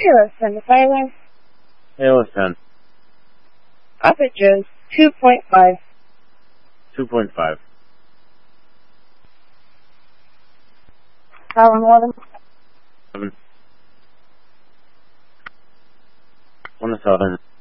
Halo 10 Fire. Halo 10. Up at Joe's 2.5. 2.5. Power 11. 7. 1 to 7.